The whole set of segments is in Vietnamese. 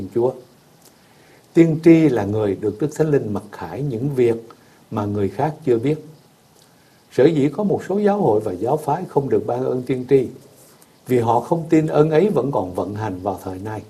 Chúa. Tiên tri là người được Đức Thánh Linh mặc khải những việc mà người khác chưa biết. Sở dĩ có một số giáo hội và giáo phái không được ban ơn tiên tri vì họ không tin ơn ấy vẫn còn vận hành vào thời nay.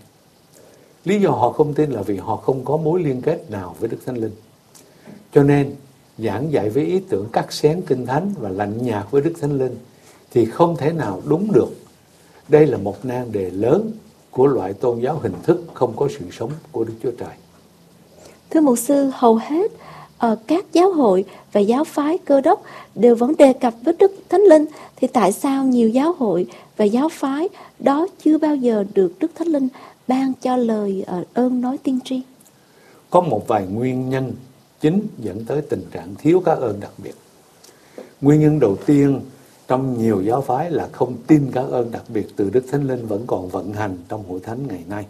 Lý do họ không tin là vì họ không có mối liên kết nào với Đức Thánh Linh. Cho nên giảng dạy với ý tưởng cắt xén Kinh Thánh và lạnh nhạt với Đức Thánh Linh thì không thể nào đúng được. Đây là một nan đề lớn của loại tôn giáo hình thức không có sự sống của Đức Chúa Trời. Thưa mục sư, hầu hết các giáo hội và giáo phái Cơ Đốc đều vẫn đề cập với Đức Thánh Linh, thì tại sao nhiều giáo hội và giáo phái đó chưa bao giờ được Đức Thánh Linh ban cho lời ơn nói tiên tri? Có một vài nguyên nhân chính dẫn tới tình trạng thiếu các ơn đặc biệt. Nguyên nhân đầu tiên trong nhiều giáo phái là không tin các ơn đặc biệt từ Đức Thánh Linh vẫn còn vận hành trong hội thánh ngày nay.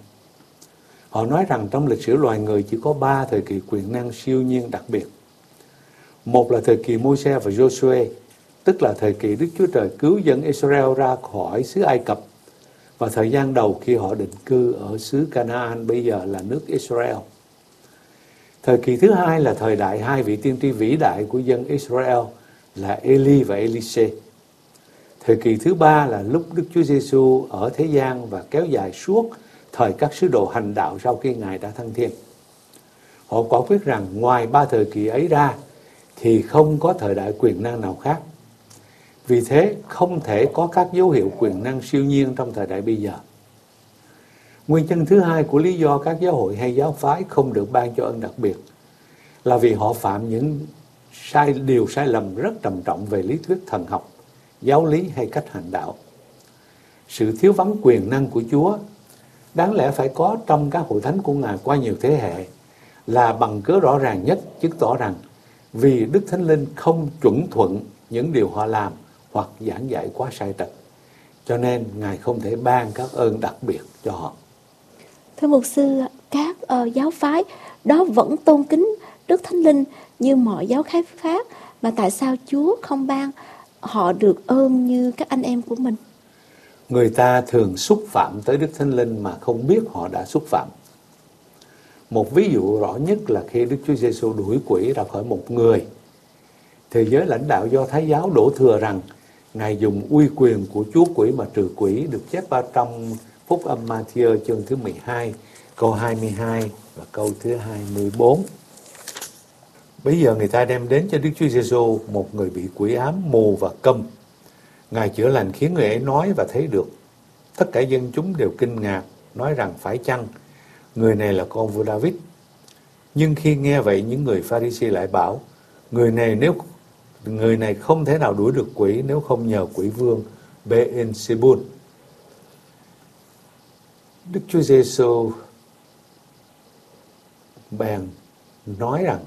Họ nói rằng trong lịch sử loài người chỉ có 3 thời kỳ quyền năng siêu nhiên đặc biệt. Một là thời kỳ Môi-se và Giô-suê, tức là thời kỳ Đức Chúa Trời cứu dân Israel ra khỏi xứ Ai Cập và thời gian đầu khi họ định cư ở xứ Canaan, bây giờ là nước Israel. Thời kỳ thứ hai là thời đại hai vị tiên tri vĩ đại của dân Israel là Eli và Elise. Thời kỳ thứ ba là lúc Đức Chúa Giêsu ở thế gian và kéo dài suốt thời các sứ đồ hành đạo sau khi Ngài đã thăng thiên. Họ quả quyết rằng ngoài 3 thời kỳ ấy ra thì không có thời đại quyền năng nào khác. Vì thế không thể có các dấu hiệu quyền năng siêu nhiên trong thời đại bây giờ. Nguyên nhân thứ hai của lý do các giáo hội hay giáo phái không được ban cho ơn đặc biệt là vì họ phạm những điều sai lầm rất trầm trọng về lý thuyết thần học, giáo lý hay cách hành đạo. Sự thiếu vắng quyền năng của Chúa đáng lẽ phải có trong các hội thánh của Ngài qua nhiều thế hệ là bằng cớ rõ ràng nhất chứng tỏ rằng vì Đức Thánh Linh không chuẩn thuận những điều họ làm hoặc giảng dạy quá sai trật, cho nên Ngài không thể ban các ơn đặc biệt cho họ. Thưa mục sư, các giáo phái đó vẫn tôn kính Đức Thánh Linh như mọi giáo phái khác, mà tại sao Chúa không ban họ được ơn như các anh em của mình? Người ta thường xúc phạm tới Đức Thánh Linh mà không biết họ đã xúc phạm. Một ví dụ rõ nhất là khi Đức Chúa Giêsu đuổi quỷ ra khỏi một người, thì giới lãnh đạo Do Thái giáo đổ thừa rằng Ngài dùng uy quyền của Chúa quỷ mà trừ quỷ, được chép vào trong Phúc âm Ma-thi-ơ chương thứ 12, câu 22 và câu thứ 24. Bây giờ người ta đem đến cho Đức Chúa Giêsu một người bị quỷ ám, mù và câm. Ngài chữa lành khiến người ấy nói và thấy được. Tất cả dân chúng đều kinh ngạc, nói rằng phải chăng người này là con vua David. Nhưng khi nghe vậy, những người Pha-ri-si lại bảo, người này không thể nào đuổi được quỷ nếu không nhờ quỷ vương Beelzebul. Đức Chúa Giêsu bèn nói rằng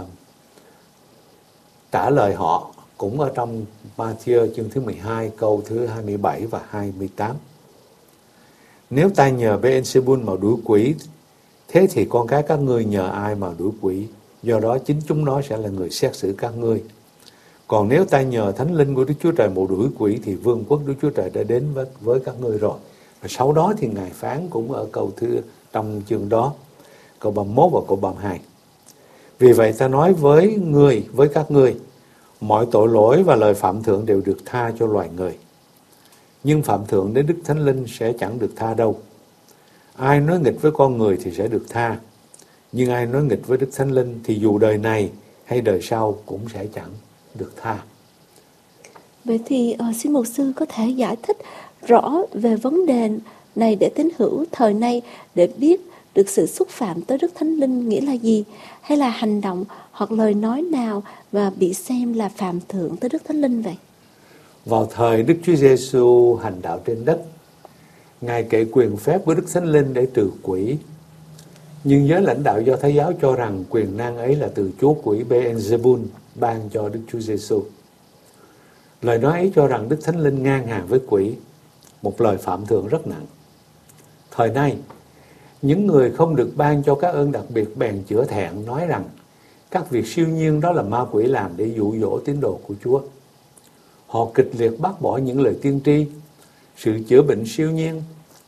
trả lời họ cũng ở trong Ma-thi-ơ chương thứ 12 câu thứ 27 và 28. Nếu ta nhờ Beelzebul mà đuổi quỷ, thế thì con cái các ngươi nhờ ai mà đuổi quỷ? Do đó chính chúng nó sẽ là người xét xử các ngươi. Còn nếu ta nhờ Thánh Linh của Đức Chúa Trời mà đuổi quỷ thì vương quốc Đức Chúa Trời đã đến với các ngươi rồi. Và sau đó thì Ngài phán cũng ở câu thứ trong chương đó, câu 31 và câu 32. Vì vậy ta nói với các ngươi, mọi tội lỗi và lời phạm thượng đều được tha cho loài người. Nhưng phạm thượng đến Đức Thánh Linh sẽ chẳng được tha đâu. Ai nói nghịch với con người thì sẽ được tha. Nhưng ai nói nghịch với Đức Thánh Linh thì dù đời này hay đời sau cũng sẽ chẳng được tha. Vậy thì xin mục sư có thể giải thích rõ về vấn đề này để tín hữu thời nay để biết được sự xúc phạm tới Đức Thánh Linh nghĩa là gì, hay là hành động hoặc lời nói nào mà bị xem là phạm thượng tới Đức Thánh Linh vậy? Vào thời Đức Chúa Giêsu hành đạo trên đất, Ngài kệ quyền phép với Đức Thánh Linh để trừ quỷ. Nhưng giới lãnh đạo Do Thái giáo cho rằng quyền năng ấy là từ chúa quỷ Beelzebul ban cho Đức Chúa Giêsu. Lời nói ấy cho rằng Đức Thánh Linh ngang hàng với quỷ, một lời phạm thượng rất nặng. Thời nay, những người không được ban cho các ơn đặc biệt bèn chữa thẹn nói rằng các việc siêu nhiên đó là ma quỷ làm để dụ dỗ tín đồ của Chúa. Họ kịch liệt bác bỏ những lời tiên tri, sự chữa bệnh siêu nhiên,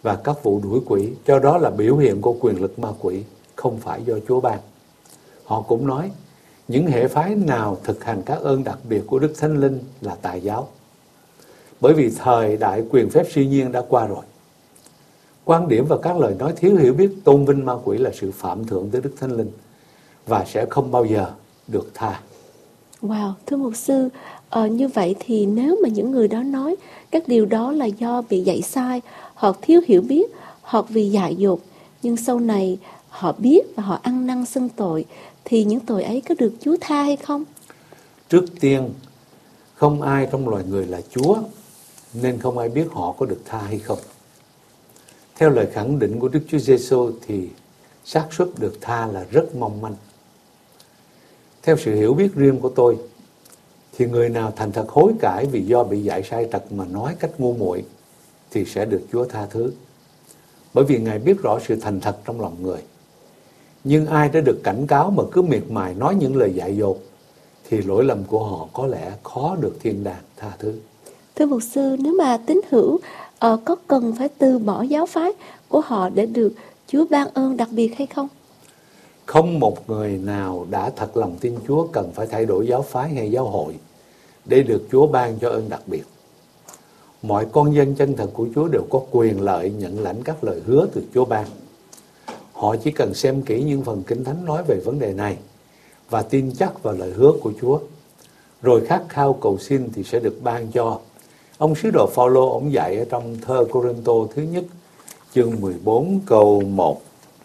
và các vụ đuổi quỷ, cho đó là biểu hiện của quyền lực ma quỷ, không phải do Chúa ban. Họ cũng nói những hệ phái nào thực hành các ơn đặc biệt của Đức Thánh Linh là tà giáo, bởi vì thời đại quyền phép siêu nhiên đã qua rồi. Quan điểm và các lời nói thiếu hiểu biết tôn vinh ma quỷ là sự phạm thượng tới Đức Thánh Linh và sẽ không bao giờ được tha. Wow, thưa mục sư, như vậy thì nếu mà những người đó nói các điều đó là do bị dạy sai, hoặc thiếu hiểu biết, hoặc vì dại dột, nhưng sau này họ biết và họ ăn năn xưng tội, thì những tội ấy có được Chúa tha hay không? Trước tiên, không ai trong loài người là Chúa, nên không ai biết họ có được tha hay không. Theo lời khẳng định của Đức Chúa Giêsu thì xác suất được tha là rất mong manh. Theo sự hiểu biết riêng của tôi, thì người nào thành thật hối cải vì do bị dạy sai trật mà nói cách ngu muội thì sẽ được Chúa tha thứ. Bởi vì Ngài biết rõ sự thành thật trong lòng người. Nhưng ai đã được cảnh cáo mà cứ miệt mài nói những lời dại dột thì lỗi lầm của họ có lẽ khó được thiên đàng tha thứ. Thưa mục sư, nếu mà tín hữu có cần phải từ bỏ giáo phái của họ để được Chúa ban ơn đặc biệt hay không? Không một người nào đã thật lòng tin Chúa cần phải thay đổi giáo phái hay giáo hội để được Chúa ban cho ơn đặc biệt. Mọi con dân chân thật của Chúa đều có quyền lợi nhận lãnh các lời hứa từ Chúa ban. Họ chỉ cần xem kỹ những phần Kinh Thánh nói về vấn đề này và tin chắc vào lời hứa của Chúa, rồi khát khao cầu xin thì sẽ được ban cho. Ông sứ đồ Phaolô ông dạy ở trong thơ Cô-rinh-tô thứ nhất chương 14 câu 1: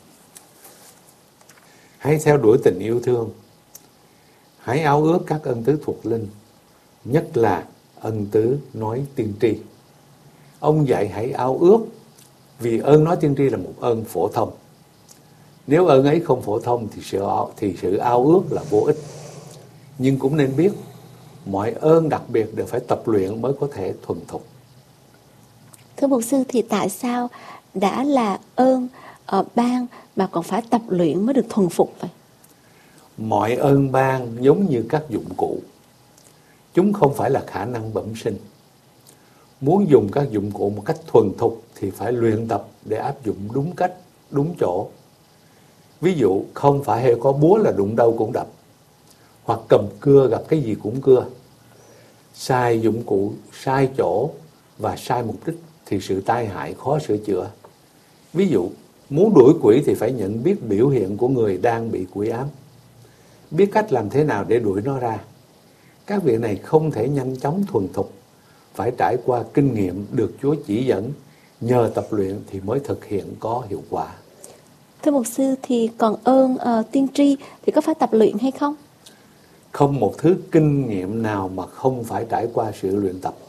hãy theo đuổi tình yêu thương, hãy ao ước các ân tứ thuộc linh, nhất là ân tứ nói tiên tri. Ông dạy hãy ao ước vì ơn nói tiên tri là một ơn phổ thông. Nếu ơn ấy không phổ thông thì sự ao ước là vô ích. Nhưng cũng nên biết mọi ơn đặc biệt đều phải tập luyện mới có thể thuần thục. Thưa mục sư, thì tại sao đã là ơn ban mà còn phải tập luyện mới được thuần phục vậy? Mọi ơn ban giống như các dụng cụ. Chúng không phải là khả năng bẩm sinh. Muốn dùng các dụng cụ một cách thuần thục thì phải luyện tập để áp dụng đúng cách, đúng chỗ. Ví dụ, không phải hay có búa là đụng đâu cũng đập, hoặc cầm cưa gặp cái gì cũng cưa. Sai dụng cụ, sai chỗ và sai mục đích thì sự tai hại khó sửa chữa. Ví dụ, muốn đuổi quỷ thì phải nhận biết biểu hiện của người đang bị quỷ ám, biết cách làm thế nào để đuổi nó ra. Các việc này không thể nhanh chóng thuần thục, phải trải qua kinh nghiệm được Chúa chỉ dẫn, nhờ tập luyện thì mới thực hiện có hiệu quả. Thưa mục sư, thì còn ơn tiên tri thì có phải tập luyện hay không? Không một thứ kinh nghiệm nào mà không phải trải qua sự luyện tập.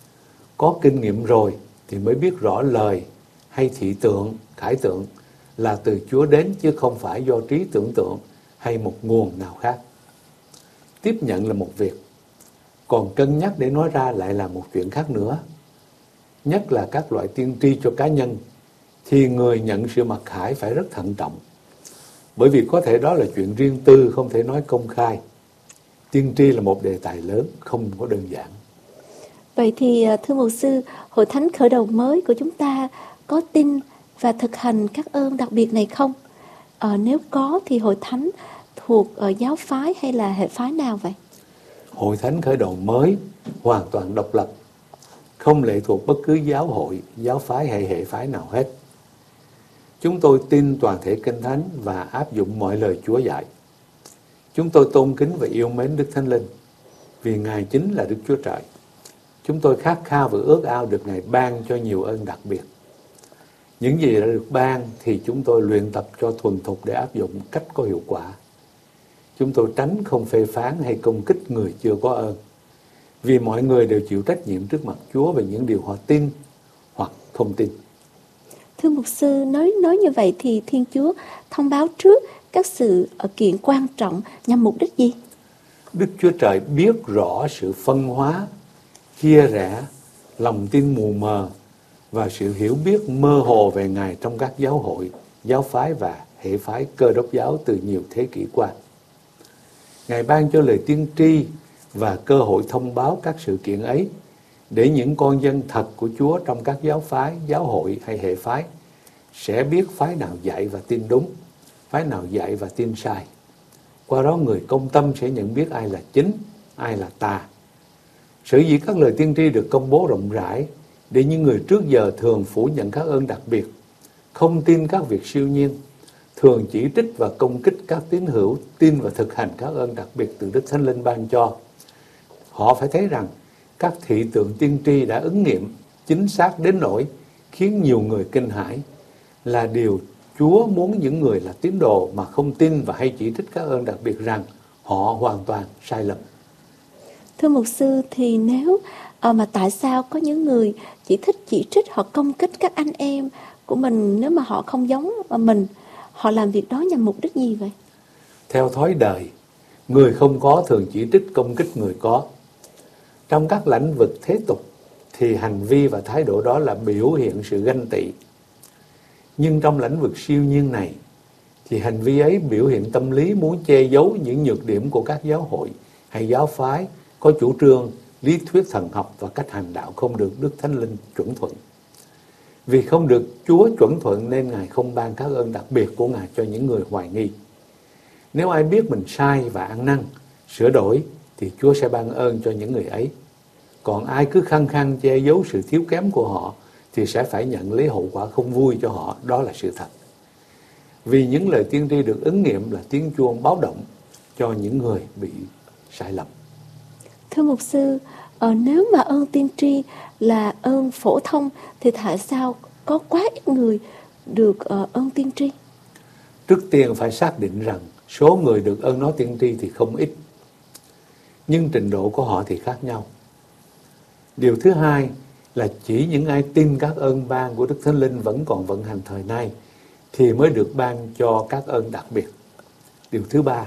Có kinh nghiệm rồi thì mới biết rõ lời hay thị tượng, khải tượng là từ Chúa đến chứ không phải do trí tưởng tượng hay một nguồn nào khác. Tiếp nhận là một việc, còn cân nhắc để nói ra lại là một chuyện khác nữa. Nhất là các loại tiên tri cho cá nhân thì người nhận sự mặc khải phải rất thận trọng. Bởi vì có thể đó là chuyện riêng tư không thể nói công khai. Tiên tri là một đề tài lớn, không có đơn giản. Vậy thì thưa mục sư, Hội Thánh khởi đầu mới của chúng ta có tin và thực hành các ơn đặc biệt này không? Nếu có thì Hội Thánh thuộc giáo phái hay là hệ phái nào vậy? Hội Thánh khởi đầu mới hoàn toàn độc lập, không lệ thuộc bất cứ giáo hội, giáo phái hay hệ phái nào hết. Chúng tôi tin toàn thể Kinh Thánh và áp dụng mọi lời Chúa dạy. Chúng tôi tôn kính và yêu mến Đức Thánh Linh, vì Ngài chính là Đức Chúa Trời. Chúng tôi khát khao và ước ao được Ngài ban cho nhiều ơn đặc biệt. Những gì đã được ban thì chúng tôi luyện tập cho thuần thục để áp dụng cách có hiệu quả. Chúng tôi tránh không phê phán hay công kích người chưa có ơn, vì mọi người đều chịu trách nhiệm trước mặt Chúa về những điều họ tin hoặc không tin. Thưa mục sư, nói như vậy thì Thiên Chúa thông báo trước các sự kiện quan trọng nhằm mục đích gì? Đức Chúa Trời biết rõ sự phân hóa, chia rẽ, lòng tin mù mờ và sự hiểu biết mơ hồ về Ngài trong các giáo hội, giáo phái và hệ phái Cơ Đốc giáo từ nhiều thế kỷ qua. Ngài ban cho lời tiên tri và cơ hội thông báo các sự kiện ấy để những con dân thật của Chúa trong các giáo phái, giáo hội hay hệ phái sẽ biết phái nào dạy và tin đúng, phái nào dạy và tin sai. Qua đó người công tâm sẽ nhận biết ai là chính, ai là tà. Sở dĩ các lời tiên tri được công bố rộng rãi để những người trước giờ thường phủ nhận các ơn đặc biệt, không tin các việc siêu nhiên, thường chỉ trích và công kích các tín hữu tin và thực hành các ơn đặc biệt từ Đức Thánh Linh ban cho. Họ phải thấy rằng các thị tượng tiên tri đã ứng nghiệm chính xác đến nỗi khiến nhiều người kinh hãi, là điều Chúa muốn những người là tín đồ mà không tin và hay chỉ trích các ơn đặc biệt rằng họ hoàn toàn sai lầm. Thưa mục sư, thì nếu mà tại sao có những người chỉ thích chỉ trích, họ công kích các anh em của mình nếu mà họ không giống mình, họ làm việc đó nhằm mục đích gì vậy? Theo thói đời, người không có thường chỉ trích công kích người có. Trong các lĩnh vực thế tục thì hành vi và thái độ đó là biểu hiện sự ganh tị. Nhưng trong lĩnh vực siêu nhiên này thì hành vi ấy biểu hiện tâm lý muốn che giấu những nhược điểm của các giáo hội hay giáo phái có chủ trương, lý thuyết thần học và cách hành đạo không được Đức Thánh Linh chuẩn thuận. Vì không được Chúa chuẩn thuận nên Ngài không ban các ơn đặc biệt của Ngài cho những người hoài nghi. Nếu ai biết mình sai và ăn năn, sửa đổi thì Chúa sẽ ban ơn cho những người ấy. Còn ai cứ khăng khăng che giấu sự thiếu kém của họ thì sẽ phải nhận lấy hậu quả không vui cho họ, đó là sự thật. Vì những lời tiên tri được ứng nghiệm là tiếng chuông báo động cho những người bị sai lầm. Thưa mục sư, nếu mà ơn tiên tri là ơn phổ thông thì tại sao có quá ít người được ơn tiên tri? Trước tiên phải xác định rằng số người được ơn nói tiên tri thì không ít, nhưng trình độ của họ thì khác nhau. Điều thứ hai là chỉ những ai tin các ơn ban của Đức Thánh Linh vẫn còn vận hành thời nay thì mới được ban cho các ơn đặc biệt. Điều thứ ba,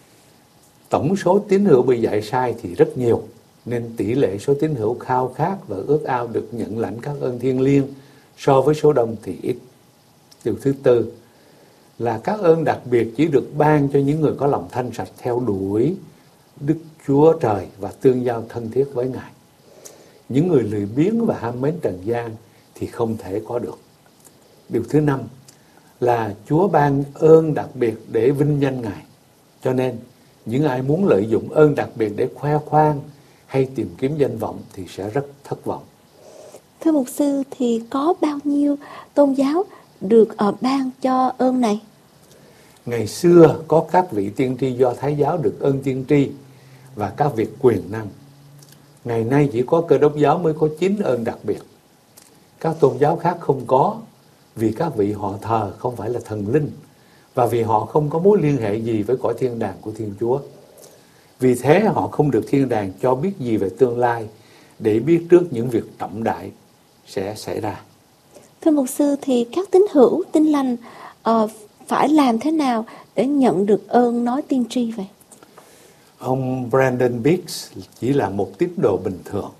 tổng số tín hữu bị dạy sai thì rất nhiều, nên tỷ lệ số tín hữu khao khát và ước ao được nhận lãnh các ơn thiêng liêng so với số đông thì ít. Điều thứ tư là các ơn đặc biệt chỉ được ban cho những người có lòng thanh sạch theo đuổi Đức Chúa Trời và tương giao thân thiết với Ngài. Những người lười biếng và ham mến trần gian thì không thể có được. Điều thứ năm là Chúa ban ơn đặc biệt để vinh danh Ngài. Cho nên những ai muốn lợi dụng ơn đặc biệt để khoe khoang hay tìm kiếm danh vọng thì sẽ rất thất vọng. Thưa mục sư, thì có bao nhiêu tôn giáo được ban cho ơn này? Ngày xưa có các vị tiên tri Do Thái giáo được ơn tiên tri và các việc quyền năng. Ngày nay chỉ có Cơ Đốc giáo mới có 9 ơn đặc biệt. Các tôn giáo khác không có, vì các vị họ thờ không phải là thần linh và vì họ không có mối liên hệ gì với cõi thiên đàng của Thiên Chúa. Vì thế họ không được thiên đàng cho biết gì về tương lai để biết trước những việc trọng đại sẽ xảy ra. Thưa mục sư, thì các tín hữu tin lành phải làm thế nào để nhận được ơn nói tiên tri vậy? Ông Brandon Biggs chỉ là một tín đồ bình thường.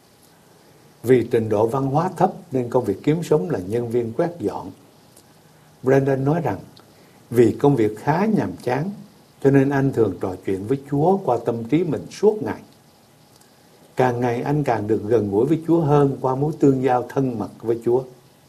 Vì trình độ văn hóa thấp nên công việc kiếm sống là nhân viên quét dọn. Brandon nói rằng vì công việc khá nhàm chán cho nên anh thường trò chuyện với Chúa qua tâm trí mình suốt ngày. Càng ngày anh càng được gần gũi với Chúa hơn qua mối tương giao thân mật với Chúa.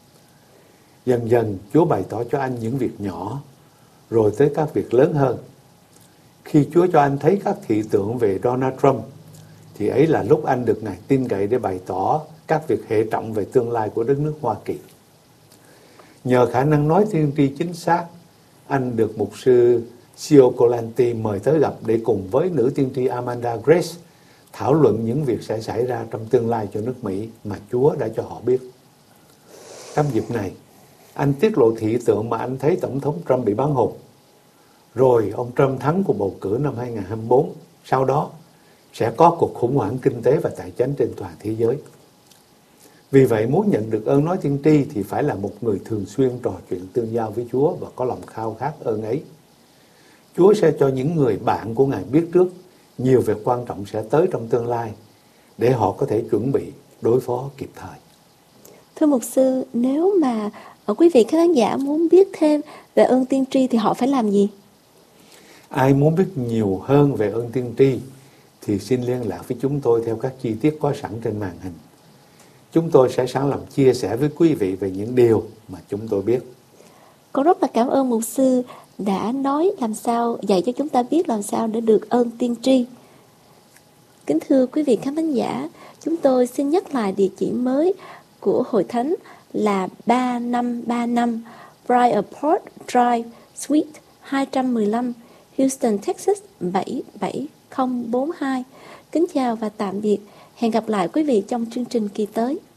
Dần dần Chúa bày tỏ cho anh những việc nhỏ, rồi tới các việc lớn hơn. Khi Chúa cho anh thấy các thị tượng về Donald Trump, thì ấy là lúc anh được Ngài tin cậy để bày tỏ các việc hệ trọng về tương lai của đất nước Hoa Kỳ. Nhờ khả năng nói tiên tri chính xác, anh được mục sư Ciocolanti mời tới gặp để cùng với nữ tiên tri Amanda Grace thảo luận những việc sẽ xảy ra trong tương lai cho nước Mỹ mà Chúa đã cho họ biết. Trong dịp này, anh tiết lộ thị tượng mà anh thấy Tổng thống Trump bị bắn hụt. Rồi ông Trump thắng cuộc bầu cử năm 2024. Sau đó sẽ có cuộc khủng hoảng kinh tế và tài chính trên toàn thế giới. Vì vậy muốn nhận được ơn nói tiên tri thì phải là một người thường xuyên trò chuyện tương giao với Chúa và có lòng khao khát ơn ấy. Chúa sẽ cho những người bạn của Ngài biết trước nhiều việc quan trọng sẽ tới trong tương lai để họ có thể chuẩn bị đối phó kịp thời. Thưa mục sư, nếu mà quý vị khán giả muốn biết thêm về ơn tiên tri thì họ phải làm gì? Ai muốn biết nhiều hơn về ơn tiên tri thì xin liên lạc với chúng tôi theo các chi tiết có sẵn trên màn hình. Chúng tôi sẽ sẵn lòng chia sẻ với quý vị về những điều mà chúng tôi biết. Con rất là cảm ơn mục sư đã nói làm sao, dạy cho chúng ta biết làm sao để được ơn tiên tri. Kính thưa quý vị khán thính giả, chúng tôi xin nhắc lại địa chỉ mới của Hội Thánh là 3535 Bridgeport Drive, Suite 215, Houston, Texas 77042. Kính chào và tạm biệt. Hẹn gặp lại quý vị trong chương trình kỳ tới.